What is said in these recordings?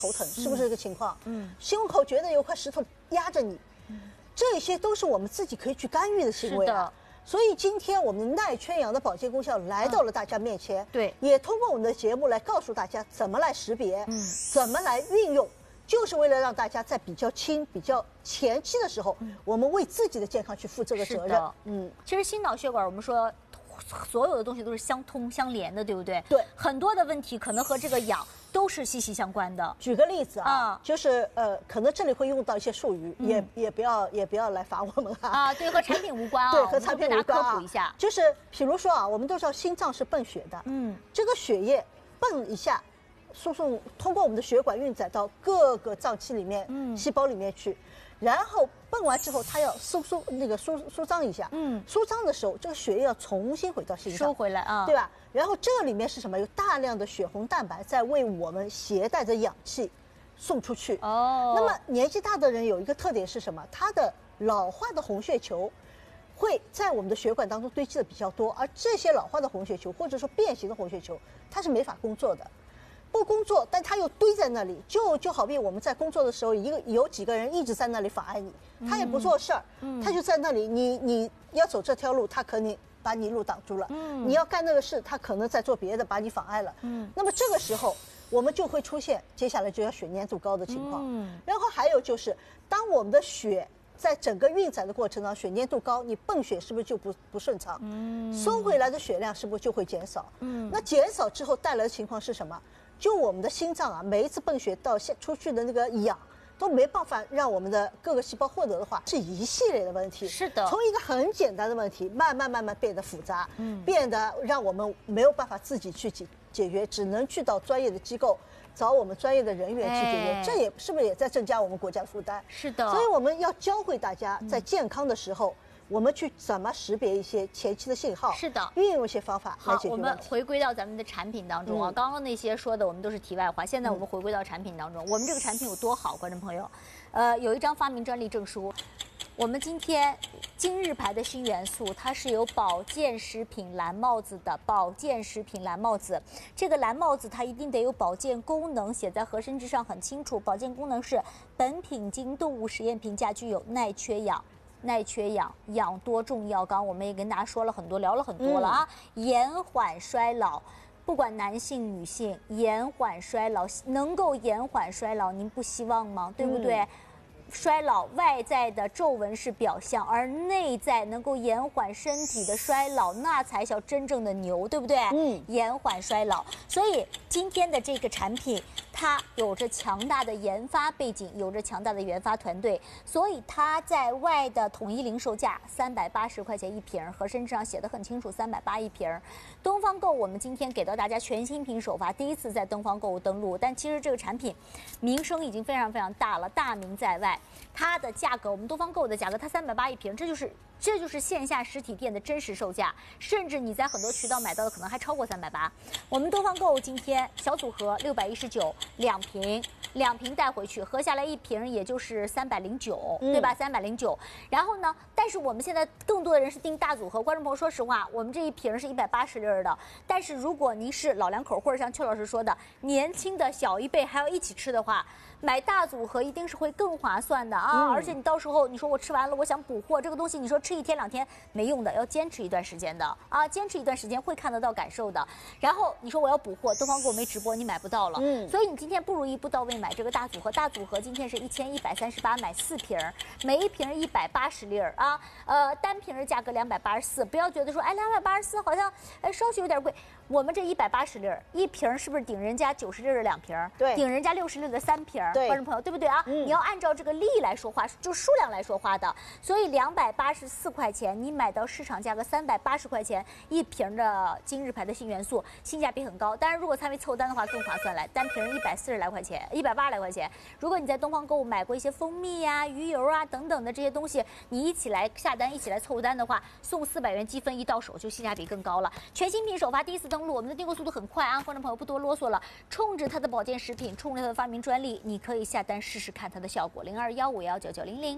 头疼，是不是这个情况？胸口觉得有块石头压着你，这些都是我们自己可以去干预的行为啊。所以今天我们耐缺氧的保健功效来到了大家面前， 对， 也通过我们的节目来告诉大家怎么来识别，怎么来运用，就是为了让大家在比较轻、比较前期的时候，我们为自己的健康去负这个责任。 其实心脑血管我们说，所有的东西都是相通相连的，对不对？ 对， 很多的问题可能和这个氧都是息息相关的。 举个例子啊，就是可能这里会用到一些术语，也不要来罚我们啊。 对，和产品无关啊。 对，和产品无关啊。 科普一下， 就是比如说啊，我们都知道心脏是泵血的，这个血液泵一下，输送通过我们的血管运载到各个脏器里面、细胞里面去。然后泵完之后，它要舒张一下，舒张的时候，这个血液要重新回到心脏， 收回来啊， 对吧？然后这里面是什么？有大量的血红蛋白在为我们携带着氧气送出去。那么年纪大的人有一个特点是什么？他的老化的红血球会在我们的血管当中堆积的比较多，而这些老化的红血球或者说变形的红血球，它是没法工作的。不工作，但它又堆在那里，就好比我们在工作的时候，有几个人一直在那里妨碍你，他也不做事儿，他就在那里，你要走这条路，他可能把你路挡住了，你要干那个事，他可能在做别的，把你妨碍了，那么这个时候我们就会出现接下来就要血粘度高的情况，然后还有就是当我们的血在整个运载的过程当中，血粘度高，你泵血是不是就不顺畅？收回来的血量是不是就会减少？那减少之后带来的情况是什么？就我们的心脏啊，每一次泵血到出去的那个氧都没办法让我们的各个细胞获得的话，是一系列的问题。 是的， 从一个很简单的问题，慢慢变得复杂，变得让我们没有办法自己去解决，只能去到专业的机构找我们专业的人员去解决。这是不是也在增加我们国家的负担？ 是的。 所以我们要教会大家在健康的时候。我们去怎么识别一些前期的信号？ 是的， 运用一些方法来解决问题。 好，我们回归到咱们的产品当中啊。刚刚那些说的我们都是题外话，现在我们回归到产品当中。我们这个产品有多好，观众朋友，有一张发明专利证书。我们今日牌的新元素，它是有保健食品蓝帽子的。保健食品蓝帽子，这个蓝帽子它一定得有保健功能，写在盒身之上很清楚。保健功能是本品经动物实验评价具有耐缺氧，氧多重要。刚刚我们也跟大家说了很多，聊了很多了啊。延缓衰老，不管男性女性，延缓衰老能够延缓衰老，您不希望吗？对不对？衰老外在的皱纹是表象，而内在能够延缓身体的衰老，那才叫真正的牛，对不对？延缓衰老。所以今天的这个产品，它有着强大的研发背景，有着强大的研发团队，所以它在外的统一零售价380块钱一瓶，盒身上写的很清楚，380一瓶。东方购我们今天给到大家全新品首发，第一次在东方购物登陆，但其实这个产品名声已经非常非常大了，大名在外。它的价格，我们东方购物的价格，它380一瓶，这就是线下实体店的真实售价，甚至你在很多渠道买到的可能还超过380。我们东方购物今天小组合619，两瓶带回去，合下来一瓶也就是309，对吧？309。然后呢，但是我们现在更多的人是订大组合，观众朋友，说实话，我们这一瓶是180粒的，但是如果您是老两口，或者像邱老师说的，年轻的小一辈还要一起吃的话，买大组合一定是会更划算的啊！而且你到时候你说我吃完了，我想补货，这个东西你说吃1天2天没用的，要坚持一段时间的啊！坚持一段时间会看得到感受的。然后你说我要补货，东方购物没直播，你买不到了。所以你今天不如一步到位买这个大组合。大组合今天是1138，买4瓶，每一瓶180粒啊。单瓶的价格284，不要觉得说284好像稍许有点贵。我们这180粒，一瓶是不是顶人家90粒的2瓶？ 对， 顶人家60粒的3瓶。 对， 观众朋友，对不对啊？你要按照这个利来说话，就数量来说话的。所以284块钱，你买到市场价格380块钱一瓶的今日牌的新元素，性价比很高。当然，如果参与凑单的话更划算来，单瓶140来块钱，180来块钱。如果你在东方购物买过一些蜂蜜啊、鱼油啊等等的这些东西，你一起来下单，一起来凑单的话，送400元积分，一到手就性价比更高了。全新品首发，第一次登陆，我们的订购速度很快啊！观众朋友不多啰嗦了，冲着它的保健食品，冲着它的发明专利，你可以下单试试看它的效果。0215199900。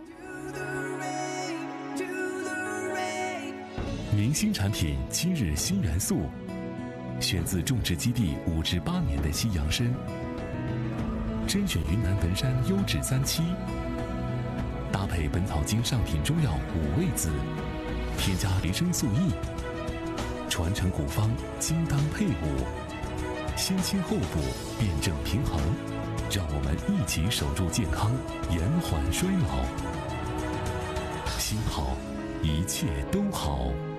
明星产品今日新元素，选自种植基地5至8年的西洋参， 甄选云南文山优质3期，搭配本草经上品中药5味子，添加维生素 E， 传承古方精当配伍，先清后补，辩证平衡，让我们一起守住健康，延缓衰老。心好，一切都好。